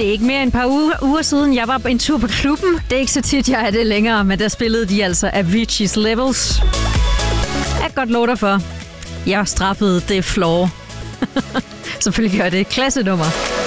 Det er ikke mere end et par uger siden, jeg var på en tur på klubben. Det er ikke så tit, jeg er det længere, men der spillede de altså Avicii's Levels. Jeg kan godt love dig for. Jeg straffede det floor. Selvfølgelig gør det. Klassenummer.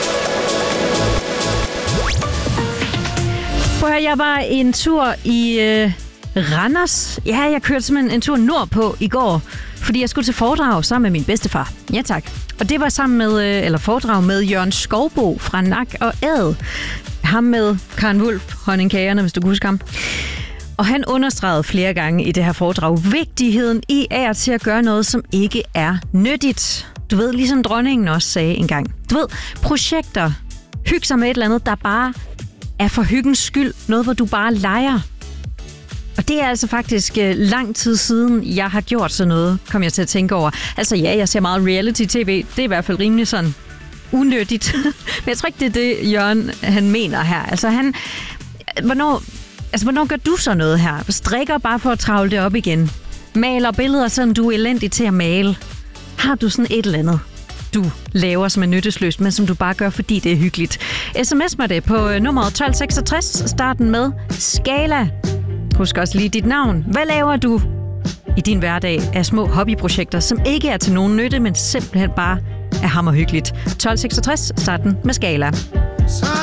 Prøv at høre, jeg var en tur i Randers. Ja, jeg kørte simpelthen en tur nordpå i går, fordi jeg skulle til foredrag sammen med min bedstefar. Ja, tak. Og det var sammen med, foredrag med Jørgen Skovbo fra Nak og Æd. Ham med Karen Wulff, Honningkagerne, hvis du kan huske ham. Og han understregede flere gange i det her foredrag vigtigheden i af til at gøre noget, som ikke er nyttigt. Du ved, ligesom dronningen også sagde engang. Du ved, projekter, hygge sig med et eller andet, der bare er for hyggens skyld. Noget, hvor du bare leger. Og det er altså faktisk lang tid siden, jeg har gjort sådan noget, kom jeg til at tænke over. Altså ja, jeg ser meget reality-tv. Det er i hvert fald rimelig sådan unødigt. Men jeg tror ikke, det er det, Jørgen han mener her. Altså hvornår gør du så noget her? Strikker bare for at travle det op igen? Maler billeder, selvom du er elendig til at male? Har du sådan et eller andet, du laver, som er nyttesløst, men som du bare gør, fordi det er hyggeligt? SMS mig det på nummeret 1266, starten med Skala. Husk også lige dit navn. Hvad laver du i din hverdag af små hobbyprojekter, som ikke er til nogen nytte, men simpelthen bare er hammerhyggeligt? 1266, starten med Skala.